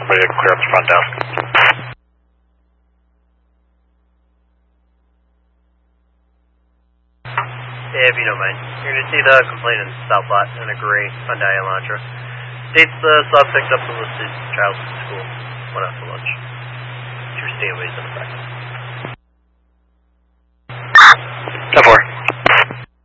Somebody to clear up the front desk. Yeah, if you don't mind. You're going to see the complainant stop lot in a gray Hyundai Elantra. States the suspect up the listed child from school. Went out for lunch. 2 stayaways in effect. 10-4.